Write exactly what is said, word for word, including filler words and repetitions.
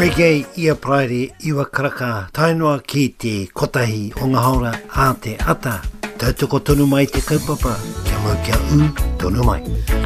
Reggae ia praere iwa karaka tainoa ki te kotahi o ngā haora a te ata. Tautoko tonu mai te kaupapa, kia mau kia u tonu mai.